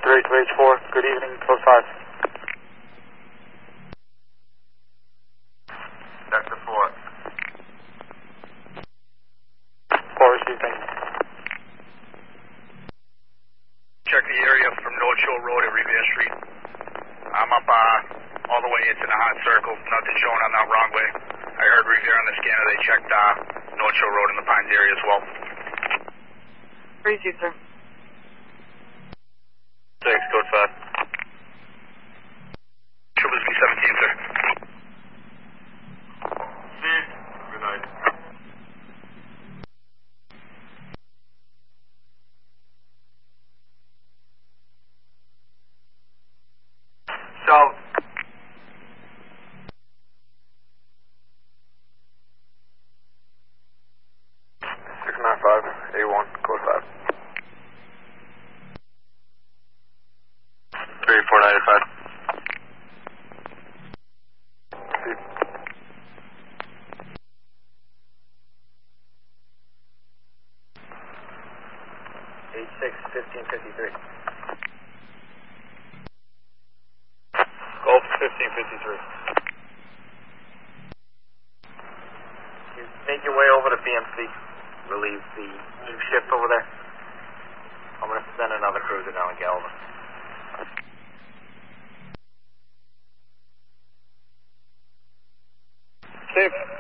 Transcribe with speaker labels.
Speaker 1: H4, good evening, code 5.
Speaker 2: Sector 4.
Speaker 1: 4 receiving.
Speaker 2: Check the area from North Shore Road at Revere Street. I'm up all the way into the hot circle. Nothing showing on that wrong way. I heard Revere on the scanner. They checked North Shore Road in the Pines area as well.
Speaker 3: Received, sir.
Speaker 2: 6, code 5. Tribblesby 17, sir. Good night.
Speaker 1: South. A1, code 5.
Speaker 2: 3495.
Speaker 1: H6-1553.
Speaker 2: Golf 1553.
Speaker 1: You make your way over to BMC. Relieve the eve shift over there. I'm going to send another cruiser down in Galvin.
Speaker 2: 6.